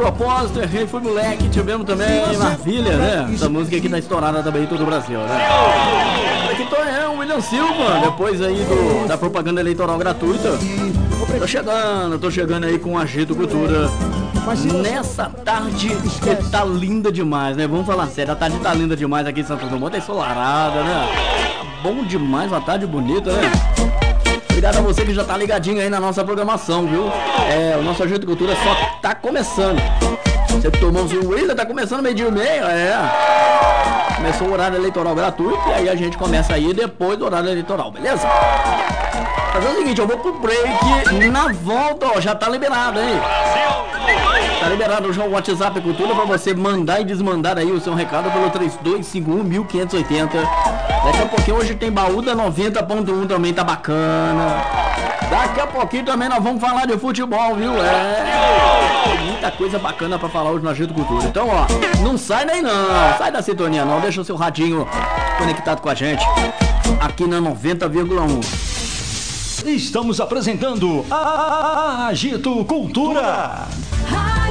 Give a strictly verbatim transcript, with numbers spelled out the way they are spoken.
propósito, errei, fui moleque. Tivemos também Maravilha, né? Essa música aqui tá estourada também em todo o Brasil, né? Aqui tô eu, William Silva, depois aí do, da propaganda eleitoral gratuita. Tô chegando, tô chegando aí com Agito Cultura. Nessa tarde que tá linda demais, né? Vamos falar sério, a tarde tá linda demais aqui em Santos Dumont, tá ensolarada, né? Tá bom demais, uma tarde bonita, né? Obrigado a você que já tá ligadinho aí na nossa programação, viu? É, o nosso Agito Cultura só tá começando. Você que tomou o seu William, tá começando meio-dia e meio, é. Começou o horário eleitoral gratuito e aí a gente começa aí depois do horário eleitoral, beleza? Fazer o seguinte, eu vou pro break, na volta, ó, já tá liberado, hein? Tá liberado já o WhatsApp Cultura pra você mandar e desmandar aí o seu recado pelo três dois cinco um, quinhentos e oitenta. Daqui a pouquinho hoje tem baú da noventa ponto um também, tá bacana. Daqui a pouquinho também nós vamos falar de futebol, viu? É, tem muita coisa bacana pra falar hoje no Agito Cultura. Então, ó, não sai daí não, sai da sintonia não, deixa o seu radinho conectado com a gente aqui na noventa vírgula um. Estamos apresentando a Agito Cultura.